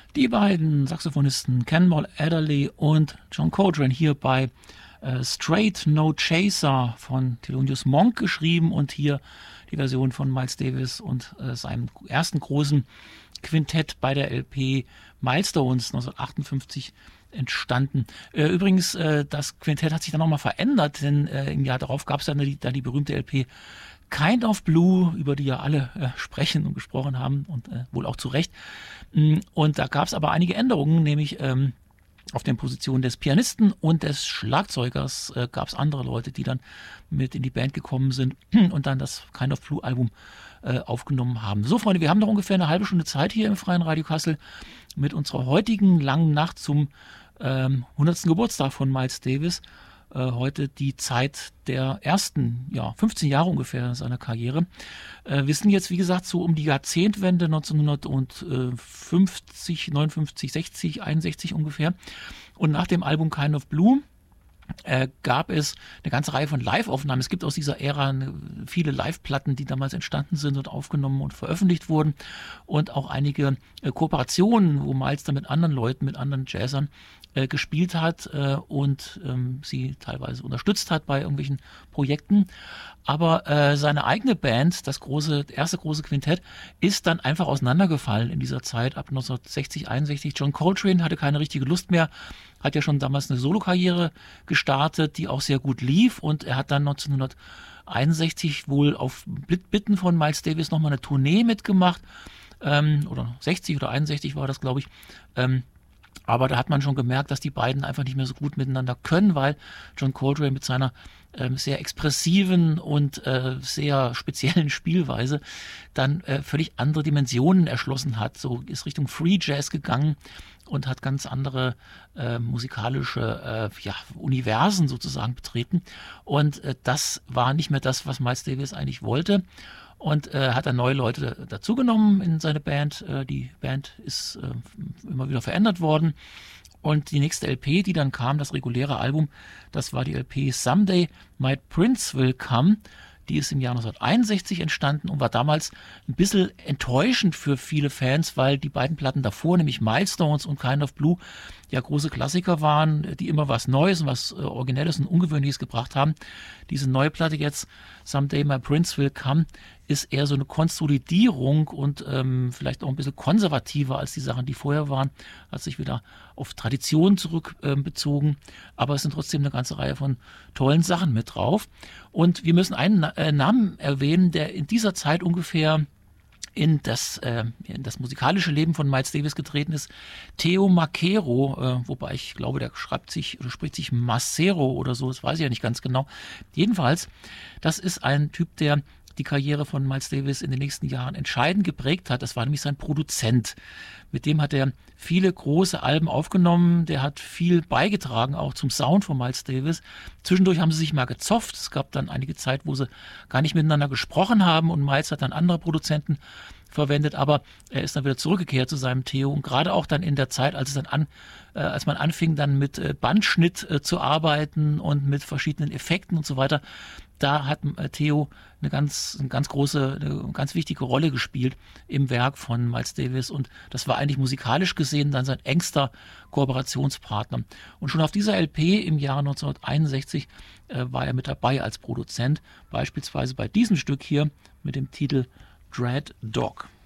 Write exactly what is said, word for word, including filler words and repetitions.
Die beiden Saxophonisten Cannonball Adderley und John Coltrane hier bei äh, Straight No Chaser von Thelonious Monk geschrieben und hier die Version von Miles Davis und äh, seinem ersten großen Quintett bei der L P Milestones neunzehnhundertachtundfünfzig entstanden. Äh, übrigens, äh, das Quintett hat sich dann nochmal verändert, denn äh, im Jahr darauf gab es dann die, dann die berühmte L P Kind of Blue, über die ja alle äh, sprechen und gesprochen haben und äh, wohl auch zu Recht. Und da gab es aber einige Änderungen, nämlich ähm, auf den Positionen des Pianisten und des Schlagzeugers äh, gab es andere Leute, die dann mit in die Band gekommen sind und dann das Kind of Blue Album äh, aufgenommen haben. So, Freunde, wir haben noch ungefähr eine halbe Stunde Zeit hier im Freien Radio Kassel mit unserer heutigen langen Nacht zum ähm, hundertsten Geburtstag von Miles Davis. Äh, heute die Zeit der ersten, ja, fünfzehn Jahre ungefähr seiner Karriere. Äh, wir sind jetzt, wie gesagt, so um die Jahrzehntwende neunzehnhundertfünfzig, neunundfünfzig, sechzig, einundsechzig ungefähr. Und nach dem Album Kind of Blue Äh, gab es eine ganze Reihe von Live-Aufnahmen. Es gibt aus dieser Ära eine, viele Live-Platten, die damals entstanden sind und aufgenommen und veröffentlicht wurden und auch einige äh, Kooperationen, wo Miles dann mit anderen Leuten, mit anderen Jazzern äh, gespielt hat äh, und ähm, sie teilweise unterstützt hat bei irgendwelchen Projekten. Aber äh, seine eigene Band, das große, erste große Quintett, ist dann einfach auseinandergefallen in dieser Zeit ab neunzehnhundertsechzig, einundsechzig. John Coltrane hatte keine richtige Lust mehr, hat ja schon damals eine Solokarriere gestartet, die auch sehr gut lief, und er hat dann neunzehnhunderteinundsechzig wohl auf Bitten von Miles Davis nochmal eine Tournee mitgemacht, ähm, oder sechzig oder einundsechzig war das, glaube ich. Ähm, aber da hat man schon gemerkt, dass die beiden einfach nicht mehr so gut miteinander können, weil John Coltrane mit seiner ähm, sehr expressiven und äh, sehr speziellen Spielweise dann äh, völlig andere Dimensionen erschlossen hat. So ist Richtung Free Jazz gegangen und hat ganz andere äh, musikalische äh, ja, Universen sozusagen betreten. Und äh, das war nicht mehr das, was Miles Davis eigentlich wollte. Und äh, hat dann neue Leute dazugenommen in seine Band. Äh, die Band ist äh, immer wieder verändert worden. Und die nächste L P, die dann kam, das reguläre Album, das war die L P Someday My Prince Will Come. Die ist im Jahr neunzehnhunderteinundsechzig entstanden und war damals ein bisschen enttäuschend für viele Fans, weil die beiden Platten davor, nämlich Milestones und Kind of Blue, ja große Klassiker waren, die immer was Neues und was äh, Originelles und Ungewöhnliches gebracht haben. Diese neue Platte jetzt, Someday My Prince Will Come, ist eher so eine Konsolidierung und ähm, vielleicht auch ein bisschen konservativer als die Sachen, die vorher waren. Hat sich wieder auf Tradition zurückbezogen, ähm, aber es sind trotzdem eine ganze Reihe von tollen Sachen mit drauf. Und wir müssen einen äh, Namen erwähnen, der in dieser Zeit ungefähr in das, äh, in das musikalische Leben von Miles Davis getreten ist, Theo Macero, äh, wobei ich glaube, der schreibt sich oder spricht sich Macero oder so, das weiß ich ja nicht ganz genau. Jedenfalls, das ist ein Typ, der die Karriere von Miles Davis in den nächsten Jahren entscheidend geprägt hat. Das war nämlich sein Produzent. Mit dem hat er viele große Alben aufgenommen. Der hat viel beigetragen, auch zum Sound von Miles Davis. Zwischendurch haben sie sich mal gezofft. Es gab dann einige Zeit, wo sie gar nicht miteinander gesprochen haben und Miles hat dann andere Produzenten verwendet, aber er ist dann wieder zurückgekehrt zu seinem Theo und gerade auch dann in der Zeit, als es dann an, äh, als man anfing dann mit äh, Bandschnitt äh, zu arbeiten und mit verschiedenen Effekten und so weiter, da hat äh, Theo eine ganz, eine ganz große, eine ganz wichtige Rolle gespielt im Werk von Miles Davis und das war eigentlich musikalisch gesehen dann sein engster Kooperationspartner. Und schon auf dieser L P im Jahr neunzehnhunderteinundsechzig äh, war er mit dabei als Produzent, beispielsweise bei diesem Stück hier mit dem Titel Dread Dog.